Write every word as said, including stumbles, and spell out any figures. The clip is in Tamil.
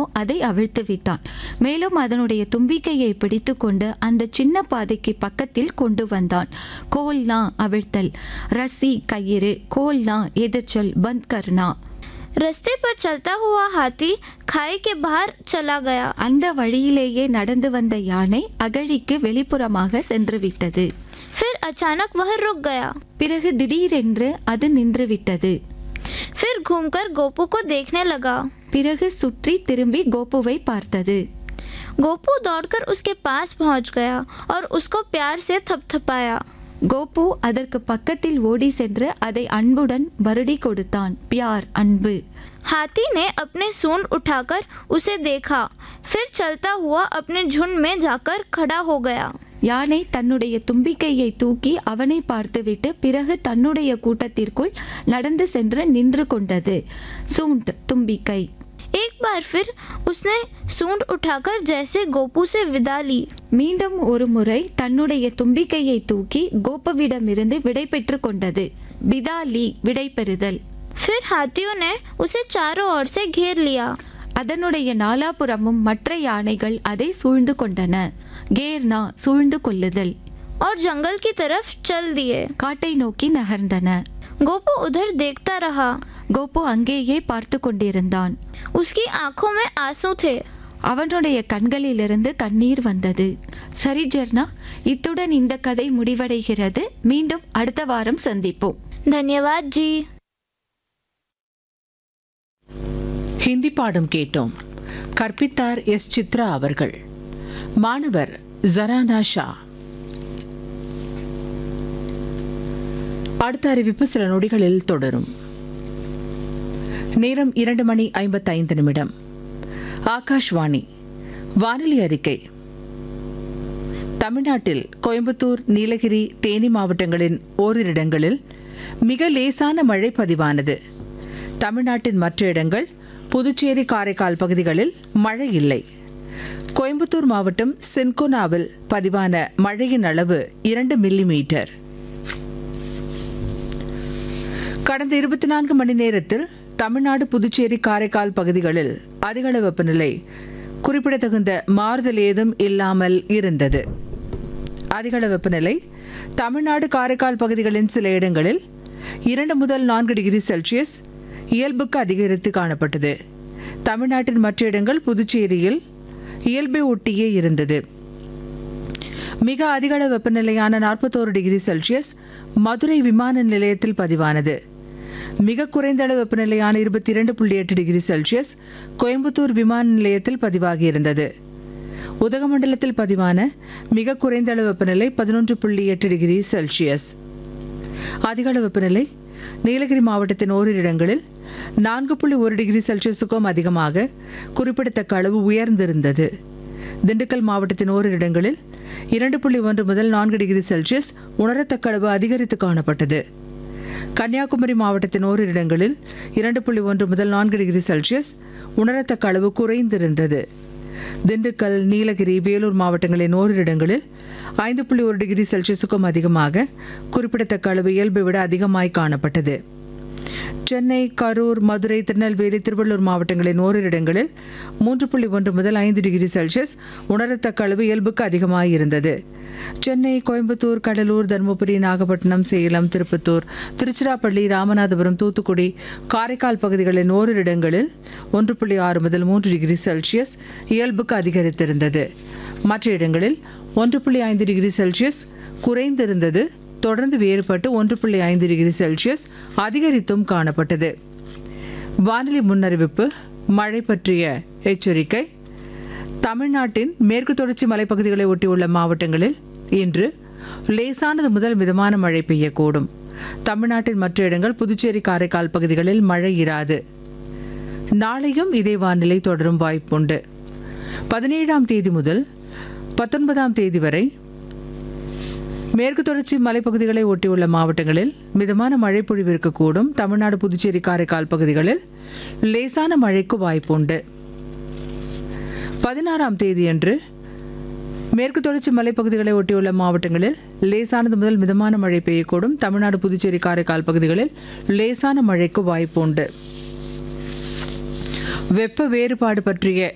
அதை அவிழ்த்து விட்டான். மேலும் அதனுடைய தும்பிக்கையை பிடித்து கொண்டு அந்த சின்ன பாதைக்கு பக்கத்தில் கொண்டு வந்தான். கோல்னா அவிழ்த்தல், ரசி கயிறு, கோல்னா எதிர்ச்சொல் பந்த் கர்னா. रास्ते पर चलता हुआ हाथी खाई के बाहर चला गया. அந்த வழியிலேயே நடந்து வந்த யானை அகழிக்கு வெளிப்புறமாக சென்று விட்டது. फिर अचानक वह रुक गया. பிறகு திடீரென்று அது நின்று விட்டது. फिर घूमकर गोपू को देखने लगा. பிறகு சுற்றி திரும்பி கோபுவை பார்த்தது. गोपू दौड़कर उसके पास पहुंच गया और उसको प्यार से थपथपाया. கோபு அதற்கு பக்கத்தில் ஓடி சென்று அதை அன்புடன் வருடி கொடுத்தான். பியார் அன்பு. हाथी ने अपने सूंड उठाकर उसे देखा, फिर चलता हुआ अपने झुंड में जाकर खड़ा हो गया. யானை தன்னுடைய தும்பிக்கையை தூக்கி அவனை பார்த்துவிட்டு பிறகு தன்னுடைய கூட்டத்திற்குள் நடந்து சென்று நின்று கொண்டது. சூண்ட் தும்பிக்கை. एक बार फिर उसने सूंड उठाकर जैसे गोपू से विदा ली. மீண்டும் ஒரு முறை தன்னுடைய தும்பிக்கையை தூக்கி கோபுவிடமிருந்து விடை பெற்று கொண்டது. விதாலி விடை பெறுதல். फिर हाथियों ने उसे चारों ओर से घेर लिया. அதனுடைய நாலாபுறமும் மற்ற யானைகள் அதை சூழ்ந்து கொண்டன. கேர்னா சூழ்ந்து கொள்ளுதல். और जंगल की तरफ चल दिए. காட்டை நோக்கி நகர்ந்தன. गोपू उधर देखता रहा. கோபு அங்கேயே பார்த்து கொண்டிருந்தான். उसकी आंखों में आंसू थे. அவனுடைய கண்களிலிருந்து கண்ணீர் வந்தது. சரி ஜர்னா, இத்துடன் இந்த கதை முடிவடைகிறது. மீண்டும் அடுத்த வாரம் சந்திப்போம். धन्यवाद जी. ஹிந்தி பாடம் கேட்டோம். கற்பித்தார் எஸ் சித்ரா அவர்கள். மாணவர் ஜரானா ஷா. அடுத்த அறிவிப்பு சில நொடிகளில் தொடரும். நேரம் இரண்டு மணி ஐம்பத்தைந்து நிமிடம். ஆகாஷ்வாணி வானிலை அறிக்கை. தமிழ்நாட்டில் கோயம்புத்தூர், நீலகிரி, தேனி மாவட்டங்களின் ஓரிரு இடங்களில் மிக லேசான மழை பதிவானது. தமிழ்நாட்டின் மற்ற இடங்கள், புதுச்சேரி, காரைக்கால் பகுதிகளில் மழை இல்லை. கோயம்புத்தூர் மாவட்டம் சின்கோனாவில் பதிவான மழையின் அளவு இரண்டு மில்லி மீட்டர். கடந்த இருபத்தி நான்கு மணி நேரத்தில் தமிழ்நாடு, புதுச்சேரி, காரைக்கால் பகுதிகளில் அதிகளவு வெப்பநிலை குறிப்பிடத்தகுந்த மாறுதல் ஏதும் இல்லாமல் இருந்தது. அதிகளவு வெப்பநிலை தமிழ்நாடு, காரைக்கால் பகுதிகளின் சில இடங்களில் இரண்டு முதல் நான்கு டிகிரி செல்சியஸ் இயல்புக்கு அதிகரித்து காணப்பட்டது. தமிழ்நாட்டின் மற்ற இடங்கள், புதுச்சேரியில் இயல்பை ஒட்டியே இருந்தது. மிக அதிகளவு வெப்பநிலையான நாற்பத்தோரு டிகிரி செல்சியஸ் மதுரை விமான நிலையத்தில் பதிவானது. மிக குறைந்த அளவு வெப்பநிலையான இருபத்தி இரண்டு புள்ளி எட்டு டிகிரி செல்சியஸ் கோயம்புத்தூர் விமான நிலையத்தில் பதிவாகியிருந்தது. உதகமண்டலத்தில் பதிவான மிக குறைந்த அளவு வெப்பநிலை பதினொன்று புள்ளி எட்டு டிகிரி செல்சியஸ். அதிகளவு வெப்பநிலை நீலகிரி மாவட்டத்தின் ஓரிரு இடங்களில் நான்கு புள்ளி ஒரு டிகிரி செல்சியஸுக்கும் அதிகமாக குறிப்பிடத்தக்க அளவு உயர்ந்திருந்தது. திண்டுக்கல் மாவட்டத்தின் ஓரிரு இடங்களில் இரண்டு புள்ளி ஒன்று முதல் நான்கு டிகிரி செல்சியஸ் உணரத்தக்க அளவு அதிகரித்து காணப்பட்டது. கன்னியாகுமரி மாவட்டத்தின் ஓரிரு இடங்களில் இரண்டு புள்ளி ஒன்று முதல் நான்கு டிகிரி செல்சியஸ் உணரத்தக்க அளவு குறைந்திருந்தது. திண்டுக்கல், நீலகிரி, வேலூர் மாவட்டங்களின் ஓரிரு இடங்களில் ஐந்து புள்ளி ஒரு டிகிரி செல்சியஸுக்கும் அதிகமாக குறிப்பிடத்தக்க அளவு இயல்பை விட அதிகமாய் காணப்பட்டது. சென்னை, கரூர், மதுரை, திருநெல்வேலி, திருவள்ளூர் மாவட்டங்களின் ஓரிரு இடங்களில் மூன்று புள்ளி ஒன்று முதல் ஐந்து டிகிரி செல்சியஸ் உணரத்தக்க அளவு இயல்புக்கு அதிகமாக இருந்தது. சென்னை, கோயம்புத்தூர், கடலூர், தருமபுரி, நாகப்பட்டினம், சேலம், திருப்பத்தூர், திருச்சிராப்பள்ளி, ராமநாதபுரம், தூத்துக்குடி, காரைக்கால் பகுதிகளின் ஓரிரு இடங்களில் ஒன்று புள்ளி ஆறு முதல் மூன்று டிகிரி செல்சியஸ் இயல்புக்கு அதிகரித்திருந்தது. மற்ற இடங்களில் ஒன்று புள்ளி ஐந்து டிகிரி செல்சியஸ் குறைந்திருந்தது. தொடர்ந்து வேறுபட்டு ஒன்று புள்ளி ஐந்து டிகிரி செல்சியஸ் அதிகரித்தும் காணப்பட்டது. வானிலை முன்னறிவிப்பு. மழை பற்றிய எச்சரிக்கை. தமிழ்நாட்டின் மேற்கு தொடர்ச்சி மலைப்பகுதிகளை ஒட்டியுள்ள மாவட்டங்களில் இன்று லேசானது முதல் மிதமான மழை பெய்யக்கூடும். தமிழ்நாட்டின் மற்ற இடங்கள், புதுச்சேரி, காரைக்கால் பகுதிகளில் மழை இராது. நாளையும் இதே வானிலை தொடரும் வாய்ப்புண்டு. பதினேழாம் தேதி முதல் பத்தொன்பதாம் தேதி வரை மேற்கு தொடர்ச்சி மலைப்பகுதிகளை ஒட்டியுள்ள மாவட்டங்களில் மிதமான மழை பொழிவு இருக்கக்கூடும். தமிழ்நாடு, புதுச்சேரி, காரைக்கால் பகுதிகளில் லேசான மழைக்கு வாய்ப்புண்டு. பதினாறாம் தேதியன்று மேற்கு தொடர்ச்சி மலைப்பகுதிகளை ஒட்டியுள்ள மாவட்டங்களில் லேசானது முதல் மிதமான மழை பெய்யக்கூடும். தமிழ்நாடு, புதுச்சேரி, காரைக்கால் பகுதிகளில் லேசான மழைக்கு வாய்ப்புண்டு. வெப்ப வேறுபாடு பற்றிய